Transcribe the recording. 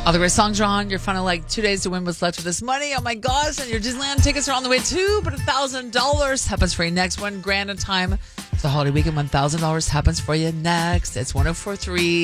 All the great songs are on. You're finally like 2 days to win what's left of this money. Oh my gosh. And your Disneyland tickets are on the way too. But $1,000 happens for you next. $1,000 a time. It's the holiday weekend. $1,000 happens for you next. It's 104.3.